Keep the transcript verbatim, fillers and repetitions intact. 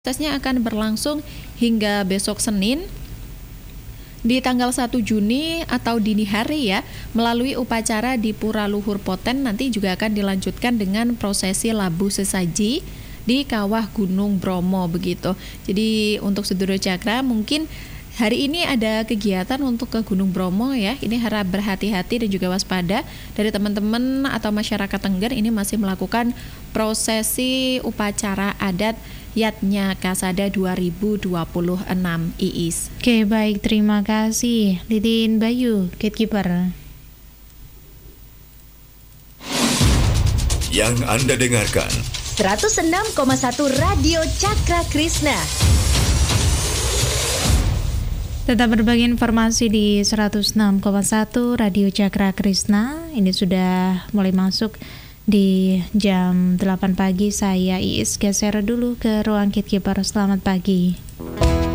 Prosesnya akan berlangsung hingga besok Senin di tanggal satu Juni atau dini hari ya, melalui upacara di Pura Luhur Poten. Nanti juga akan dilanjutkan dengan prosesi labuh sesaji di Kawah Gunung Bromo begitu. Jadi untuk Sedulur Cakra, mungkin hari ini ada kegiatan untuk ke Gunung Bromo ya. Ini harap berhati-hati dan juga waspada dari teman-teman atau masyarakat Tengger. Ini masih melakukan prosesi upacara adat Yatnya Kasada dua ribu dua puluh enam Iis. Oke, baik, terima kasih Lidin Bayu, Gatekeeper. Yang Anda dengarkan seratus enam koma satu Radio Cakra Krishna. Tetap berbagi informasi di seratus enam koma satu Radio Cakra Krishna. Ini sudah mulai masuk di jam delapan pagi. Saya Iis geser dulu ke ruang Gatekeeper. Selamat pagi.